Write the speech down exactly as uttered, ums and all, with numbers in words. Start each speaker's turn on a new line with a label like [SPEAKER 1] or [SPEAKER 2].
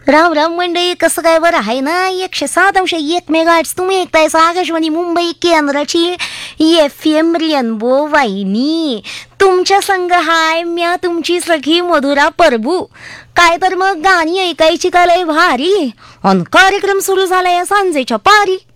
[SPEAKER 1] राम राम मंडळी, कसं काय बरं आहे ना. एकशे सात अंश एक मेगाहर्ट्झ तुम्ही ऐकताय आकाशवाणी मुंबई केंद्राची एफ एम रेनबो वाहिनी. तुमच्या संग हाय म्या तुमची सखी मधुरा प्रभू. काय तर मग गाणी ऐकायची का लय भारी. अन कार्यक्रम सुरू झालाय सांजेच्या पारी.